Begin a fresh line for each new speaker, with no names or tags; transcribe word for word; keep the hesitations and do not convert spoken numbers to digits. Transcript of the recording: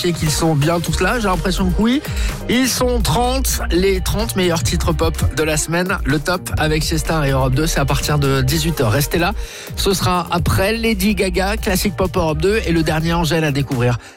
vérifier qu'ils sont bien tous là. J'ai l'impression que oui. Ils sont trente, les trente meilleurs titres pop de la semaine. Le top avec Siesta et Europe deux, c'est à partir de dix-huit heures. Restez là. Ce sera après Lady Gaga, classique pop Europe deux et le dernier Angèle à découvrir.